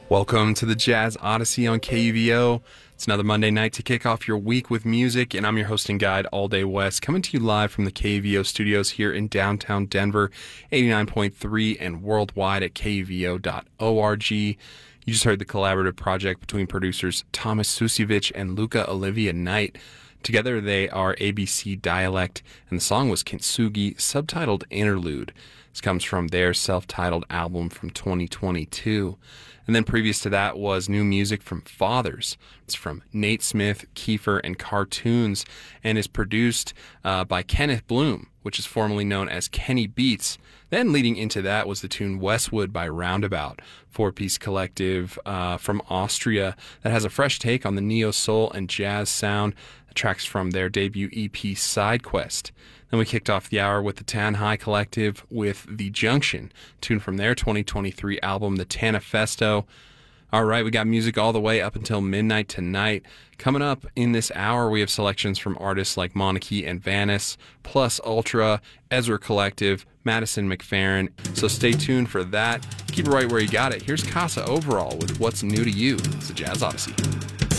Welcome to the Jazz Odyssey on KUVO. It's another Monday night to kick off your week with music, and I'm your host and guide, All Day West, coming to you live from the KUVO studios here in downtown Denver, 89.3 and worldwide at kuvo.org. You just heard the collaborative project between producers Thomas Susiewicz and Luca Olivia Knight. Together they are ABC Dialect, and the song was Kintsugi, subtitled Interlude. This comes from their self-titled album from 2022. And then previous to that was new music from Fathers. It's from Nate Smith, Kiefer, and Cartoons, and is produced by Kenneth Bloom, which is formerly known as Kenny Beats. Then leading into that was the tune Westwood by Roundabout, four-piece collective from Austria that has a fresh take on the neo-soul and jazz sound. Tracks from their debut EP Side Quest. Then we kicked off the hour with the Tan High Collective with The Junction, tune from their 2023 album The Tanifesto. All right, we got music all the way up until midnight tonight. Coming up in this hour, we have selections from artists like Monarchy and Vanis, Plus Ultra, Ezra Collective, Madison McFerrin. So stay tuned for that. Keep it right where you got it. Here's Casa Overall with What's New to You. It's the Jazz Odyssey.